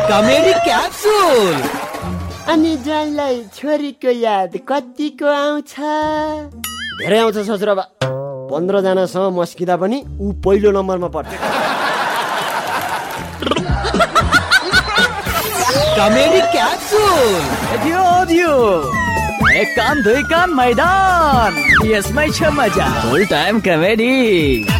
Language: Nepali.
Comedy capsule. अनि जानलाई छोरीको याद कतिको आउँछ? धेरै आउँछ ससुराबा। 15 जनासँग मस्किँदा पनि ऊ पहिलो नम्बरमा पर्छ। Comedy capsule. दियो एक काम दुई काम मैदान, यसमै छ मजा। फुल टाइम कमेडी।